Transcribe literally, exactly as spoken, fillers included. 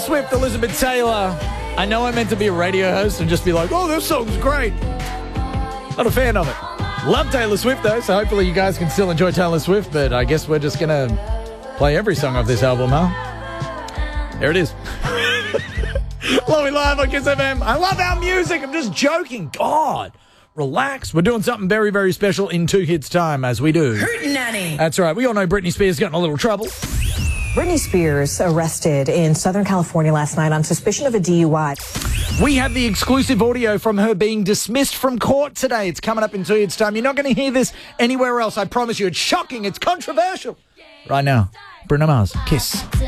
Swift, Elizabeth Taylor. I know I meant to be a radio host and just be like, oh, this song's great. Not a fan of it. Love Taylor Swift, though, so hopefully you guys can still enjoy Taylor Swift, but I guess we're just going to play every song off this album, huh? There it is. Chloe live on Kiss F M. I love our music. I'm just joking. God, relax. We're doing something very, very special in two hits time, as we do. Hootenanny. That's right. We all know Britney Spears got in a little trouble. Britney Spears arrested in Southern California last night on suspicion of a D U I. We have the exclusive audio from her being dismissed from court today. It's coming up in two hits time. You're not going to hear this anywhere else. I promise you. It's shocking. It's controversial. Right now, Bruno Mars, Kiss.